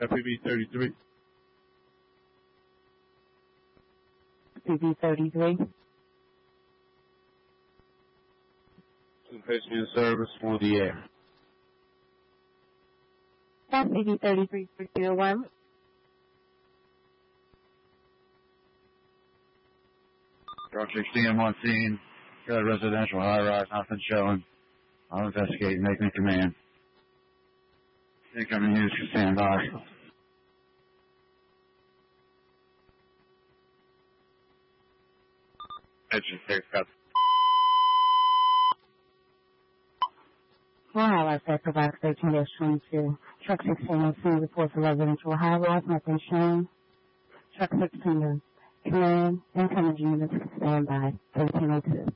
FPV-33. FPV-33. Patient in service for the air. FPV-33 301. Truck 16 on scene. Got a residential high-rise, nothing showing. I'll investigate and make me command. Incoming use for standby. Engine 6, got 4 hours after box 13-22. Truck 16 on scene reports a residential high-rise, nothing shown. Truck 16 command, incoming units standby, 1302.